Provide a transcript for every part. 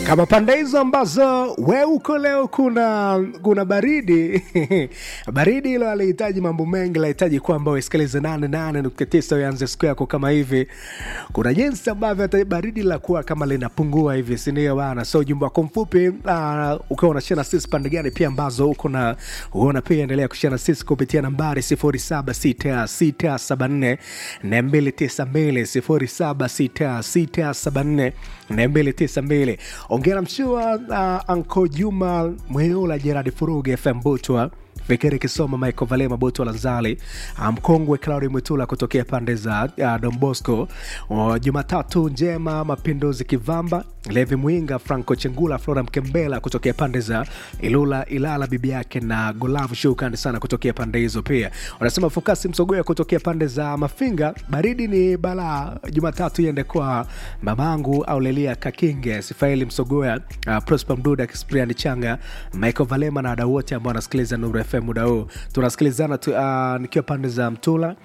Kama pande hizo ambazo we uko leo kuna baridi baridi hilo halihitaji mambo mengi, lahitaji kwamba usikilize 88.9 uanze siku yako kama hivi. Kuna jinsi ambavyo hata baridi la kuwa kama linapungua hivi, si ndio bana? So jumba kwa mfupi ukiwa unashare na sisi pande gani pia ambazo uko na uona, pia endelea kushare na sisi kupitia nambari 076674 292 076674 292. Ongera mshua Anko Juma Mweola, Gerard Furuge, FM Butwa, Fikiri Kisoma, Michael Valema, Boto Lanzali, Mkongwe Claudio Mwitula kutokea pande za Don Bosco, Jumatatu njema, Mapinduzi Kivamba, Levi Muinga, Franco Chengula, Flora Mkembela kutokea pande za Ilala bibi yake na Golavu Shukani sana kutokea pande hizo pia. Wanasema Fokasi Msogoya kutokea pande za Mafinga, baridi ni bala. Jumatatu iende kwa mamangu au Lelia Kakinge, Sifaili Msogoya, Prosper Mduda, Kispriani Changa, Michael Valema na wadau wote ambao wanasikiliza Nuru FM muda huu. Tunasikilizana nikiwa pande za Mtula.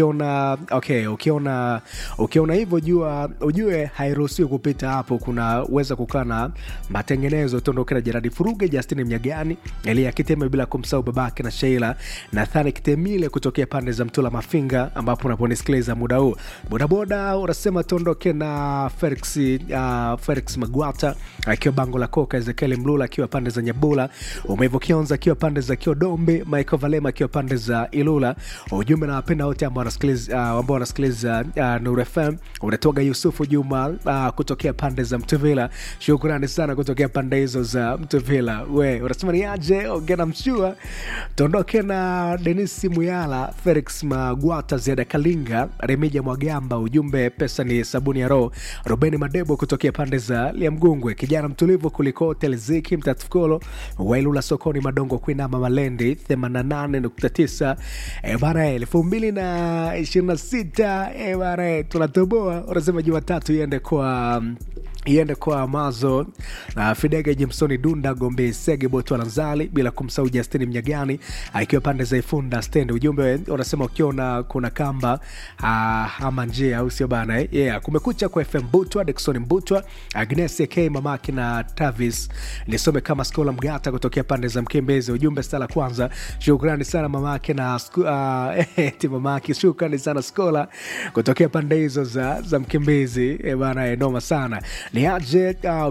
Ukiona hivyo ujue hairuhusiwi kupita hapo, kuna uweza kukaa na matengenezo. Tuondoke na Gerard Furuge, Justin Mnyagani, Elia Kiteme, bila kumsahau babake na Sheila Nathani Kitemile kutokea pande za Mtula Mafinga ambapo unaponisikiliza muda huu. Bodaboda unasema tuondoke na Felix Magwata akiwa Bango la Koka, Ezekiel Mlula akiwa pande za Nyabula, Umevo Kionza akiwa pande za Kiodombe, Michael Valema akiwa pande za Ilula. Ujumbe na wapenda wote ambao wanasikiliza Nuru FM. Unatoka Yusufu Juma kutokea pande za Mtuvila. Shukrani sana kutokea pande hizo za Mtuvila. We unasema ni aje? Ongea mshua. Tuondoke na Dennis Muyala, Felix Magwata, Zeda Kalinga, Remija Mwagamba. Ujumbe pesa ni sabuni ya roho. Robeni Madebo kutokea pande za Liamgungwe, kijana mtulivu kuliko hotel Ziki Mtatukolo, Wailula sokoni Madongo Kuinama Malendi 88.9. Bana 2026 bana tunatoboa. Unasema Jumatatu iende kwa Amazo na Fidege Jimsoni Dunda Gombe Sege Boto Lanzali, bila kumsahau Justin Mnyagani akiwa pande za Ifunda stand. Ujumbe unasema ukiona kuna kamba ama njia au sio bana? Kumekucha kwa FM Butwa, Dexon Butwa, Agnes K mamaki na Travis nisome kama Skola Mgata kutokea pande za Mkembezi. Ujumbe sala kwanza, shukrani sana mamake na mamaki, shukrani sana Skola kutokea pande hizo za Mkembezi bana, noma sana. Ni aje?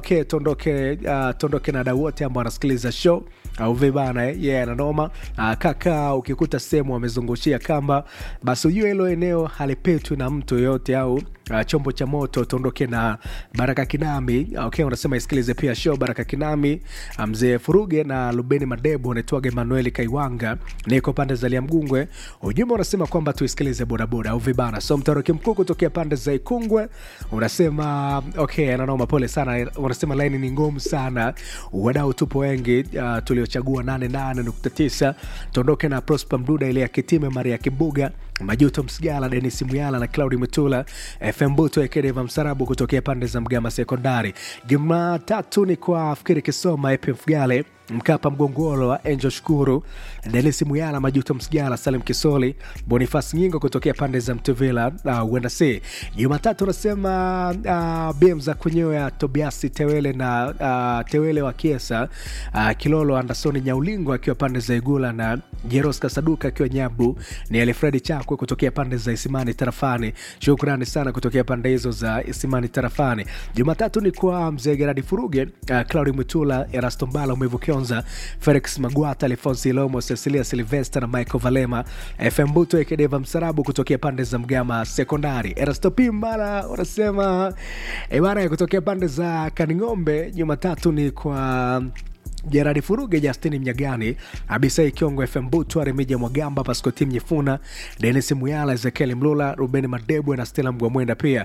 Tondoke na dau wote ambao wanasikiliza show au vibana na noma. Kaka ukikuta sehemu wamezungushia kamba, basi ujue hilo eneo halipetwi na mtu yote au chombo cha moto. Tondoke na Baraka Kinami. Unasema isikilize pia show Baraka Kinami, Mzee Furuge na Lubeni Madebo, Netwage Manueli Kaiwanga, niko pande za Liamgungwe. Ujumbe unasema kwamba tuisikilize bodaboda au vibana. So Mtaroki Mkuu kutokea pande za Ikungwe unasema na noma, pole sana. Unasema line ni ngumu sana, wadau tupo wengi tuliochagua 88.9. Tondoke na Prosper Mduda, ile ya Kitime, Maria Kibuga, Majuto Msigala, Dennis Muyala na Claudio Mutula, FM Buto Ekedeva Msarabu kutokea pande za Mgama Sekondari. Jumatatu ni kwa Fikiri Kisoma, EPF Gale, Mkapa Mgongolo wa Angel Shukuru, Dennis Muyala, Majuto Msigala, Salim Kisoli, Boniface Nyingo kutokea pande za Mtuvila. Uenda si Jumatatu unasema BM za kunyoa Tobiasi Tewele na Tewele wa Kiesa, Kilolo Anderson Nyaulingo akiwa pande za Igula na Jeros Kasaduka akiwa Nyabu, ni Alfred Chakwe kutokea pande za Isimani Tarafani. Shukrani sana kutokea pande hizo za Isimani Tarafani. Jumatatu ni kwa Mzee Gerard Furuge, Claudio Mutula, Erasto Mbala, Umevu Kionza, Felix Magwata, Alfonso Ilomo, Cecilia Silvester na Michael Valema, FM Buto Ekedeva Msarabu kutokea pande za Mgama Sekondari. Erasto Pimbala unasema bana kutokea pande za Kaningombe. Jumatatu ni kwa Gerard Furuge, Justin Mnyagani, Abisai Kiongo, FM Butu, Remija Mwagamba, Pasco Tim Nyifuna, Dennis Muyala, Ezekiel Mlula, Ruben Madebwe na Stella Mgwamwenda pia.